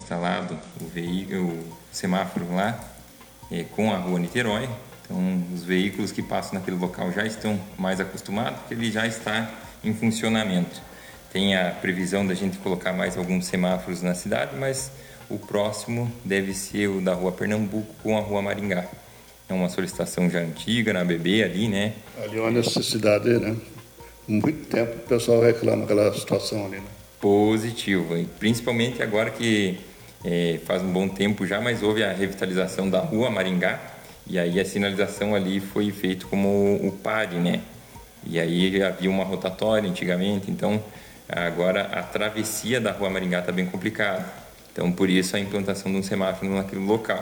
instalado o semáforo lá com a Rua Niterói. Então, os veículos que passam naquele local já estão mais acostumados, porque ele já está em funcionamento. Tem a previsão da gente colocar mais alguns semáforos na cidade, mas o próximo deve ser o da Rua Pernambuco com a Rua Maringá. É uma solicitação já antiga na ABB ali, né? Ali é uma necessidade, né? Muito tempo o pessoal reclama aquela situação ali, né? Positivo, e principalmente agora que faz um bom tempo já, mas houve a revitalização da Rua Maringá, e aí a sinalização ali foi feito como o PAD, né? E aí havia uma rotatória antigamente, então agora a travessia da Rua Maringá está bem complicada. Então, por isso a implantação de um semáforo naquele local.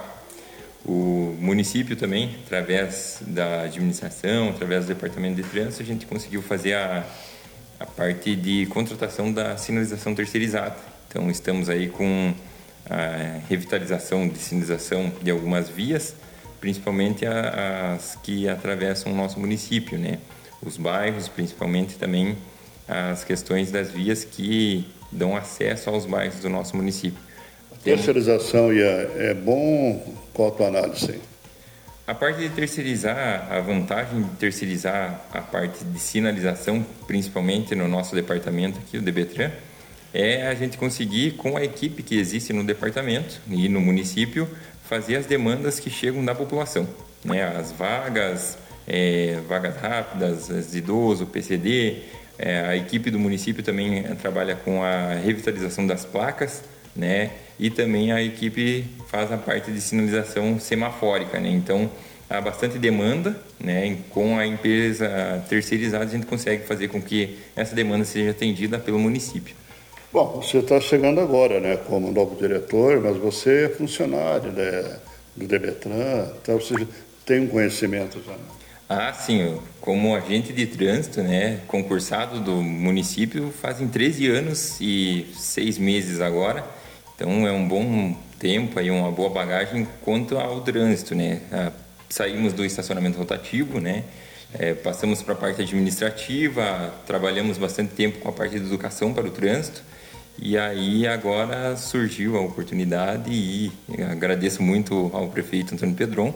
O município também, através da administração, através do departamento de trânsito, a gente conseguiu fazer a parte de contratação da sinalização terceirizada. Então, estamos aí com a revitalização de sinalização de algumas vias, principalmente as que atravessam o nosso município, né? Os bairros, principalmente também as questões das vias que dão acesso aos bairros do nosso município. Terceirização é bom? Qual a tua análise? A parte de terceirizar, a vantagem de terceirizar a parte de sinalização, principalmente no nosso departamento aqui, o DBTran, é a gente conseguir, com a equipe que existe no departamento e no município, fazer as demandas que chegam da população, né? As vagas, vagas rápidas, as de idoso, PCD, a equipe do município também trabalha com a revitalização das placas, né? E também a equipe faz a parte de sinalização semafórica, né? Então, há bastante demanda, né? Com a empresa terceirizada, a gente consegue fazer com que essa demanda seja atendida pelo município. Bom, você está chegando agora, né, como novo diretor, mas você é funcionário, né, do DBTran, então você tem um conhecimento já. Ah, sim, como agente de trânsito, né, concursado do município, fazem 13 anos e 6 meses agora. Então, é um bom tempo e uma boa bagagem quanto ao trânsito, né? Saímos do estacionamento rotativo, né? Passamos para a parte administrativa, trabalhamos bastante tempo com a parte de educação para o trânsito. E aí, agora surgiu a oportunidade e agradeço muito ao prefeito Antônio Pedron.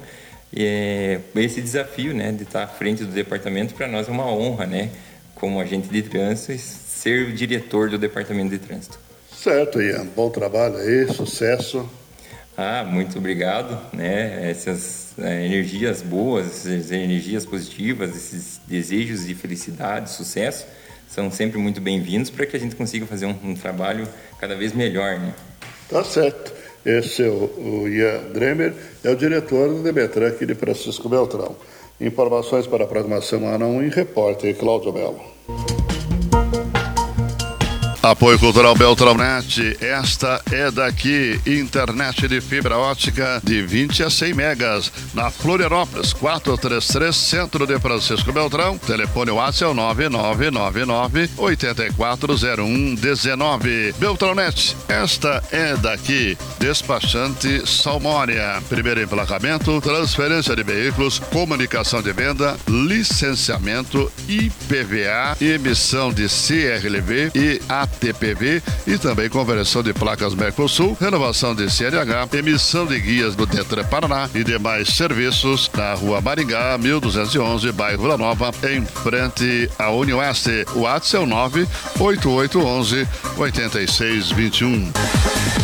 Esse desafio, né, de estar à frente do departamento, para nós é uma honra, né? Como agente de trânsito, ser o diretor do departamento de trânsito. Certo, Ian. Bom trabalho aí, sucesso. Muito obrigado, né? Essas energias boas, essas energias positivas, esses desejos de felicidade, sucesso, são sempre muito bem-vindos para que a gente consiga fazer um trabalho cada vez melhor, né? Tá certo. Esse é o Ian Dremer, é o diretor do DBTran aqui de Francisco Beltrão. Informações para a programação Ana 1 e repórter Cláudio Melo. Apoio Cultural Beltrão.net, esta é daqui, internet de fibra ótica de 20 a 100 megas, na Florianópolis, 433, centro de Francisco Beltrão, telefone WhatsApp é o 9999-840119. Beltrão.net, esta é daqui, despachante Salmónia, primeiro emplacamento, transferência de veículos, comunicação de venda, licenciamento, IPVA, emissão de CRLV e ATPV e também conversão de placas Mercosul, renovação de CNH, emissão de guias do Detran Paraná e demais serviços na Rua Maringá, 1211, bairro Vila Nova, em frente à Unioeste. O WhatsApp é o 98811-8621.